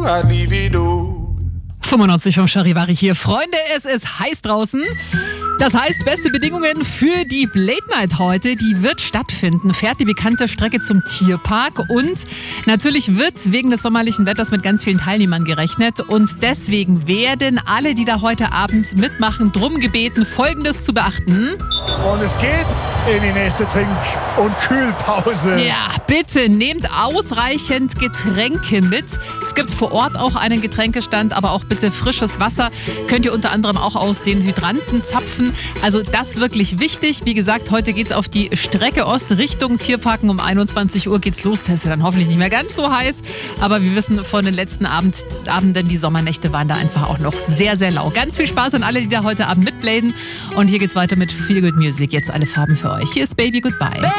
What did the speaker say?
I'd leave it all. 95 vom Charivari hier. Freunde, es ist heiß draußen. Das heißt, beste Bedingungen für die Late Night heute. Die wird stattfinden. Fährt die bekannte Strecke zum Tierpark. Und natürlich wird wegen des sommerlichen Wetters mit ganz vielen Teilnehmern gerechnet. Und deswegen werden alle, die da heute Abend mitmachen, drum gebeten, Folgendes zu beachten. Und es geht in die nächste Trink- und Kühlpause. Ja, bitte nehmt ausreichend Getränke mit. Es gibt vor Ort auch einen Getränkestand, aber auch bitte frisches Wasser. Könnt ihr unter anderem auch aus den Hydranten zapfen. Also das wirklich wichtig. Wie gesagt, heute geht's auf die Strecke Ost Richtung Tierparken. Um 21 Uhr geht's los. Das ist ja dann hoffentlich nicht mehr ganz so heiß. Aber wir wissen von den letzten Abenden, die Sommernächte waren da einfach auch noch sehr, sehr lau. Ganz viel Spaß an alle, die da heute Abend mitbladen. Und hier geht's weiter mit Feel Good Music. Jetzt alle Farben für euch. Hier ist Baby Goodbye.